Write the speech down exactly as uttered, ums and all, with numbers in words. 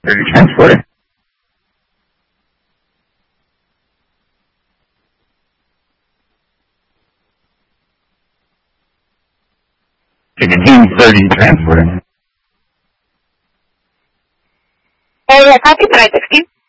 thirty transporter. fifteen thirty transporter. Hey, yeah, copy tonight, sixteen.